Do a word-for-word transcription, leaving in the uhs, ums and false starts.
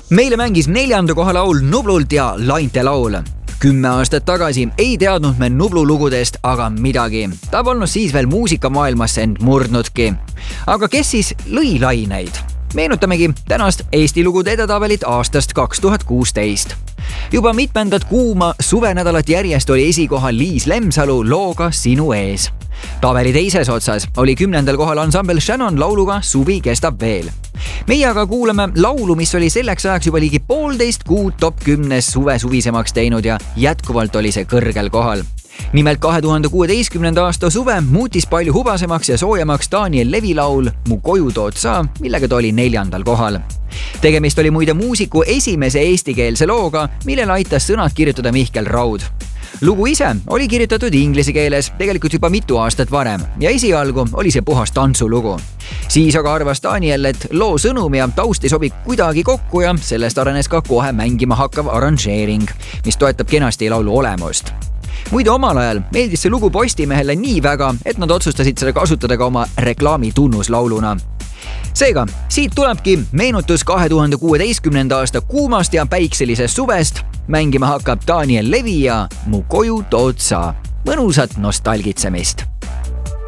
Meile mängis neljanda koha laul Nublult ja Lainte laul. Kümme aastat tagasi ei teadnud me Nublu lugudest aga midagi. Ta polnud siis veel muusikamaailmasse end murdnudki. Aga kes siis lõi laineid? Meenutamegi tänast Eesti lugude edetabelit aastast kaks tuhat kuusteist. Juba mitmendat kuuma suvenädalat järjest oli esikohal Liis Lemsalu looga Sinu ees. Tabeli teises otsas oli kümnendal kohal ansambel Shannon lauluga Suvi kestab veel. Meie aga kuulame laulu, mis oli selleks ajaks juba ligi poolteist kuud top kümnes suve suvisemaks teinud ja jätkuvalt oli see kõrgel kohal. Nimelt kahe tuhande kuueteistkümnenda aasta suve muutis palju hubasemaks ja soojemaks Daniel Levi laul Mu koju tood sa, millega ta oli neljandal kohal. Tegemist oli muide muusiku esimese eestikeelse looga, millele aitas sõnad kirjutada Mihkel Raud. Lugu ise oli kirjutatud inglise keeles tegelikult juba mitu aastat varem ja esialgu oli see puhas tantsulugu. Siis aga arvas Daniel, et loo sõnum ja taust ei sobi kuidagi kokku ja sellest arenes ka kohe mängima hakkav arranžeering, mis toetab kenasti laulu olemust. Muide omal ajal meeldis see lugu Postimehele nii väga, et nad otsustasid seda kasutada ka oma reklaami tunnuslauluna. Seega, siit tulebki meenutus kahe tuhande kuueteistkümnenda aasta kuumast ja päikselisest suvest. Mängima hakkab Daniel Levi ja Mu koju tood sa. Mõnusat nostalgitsemist!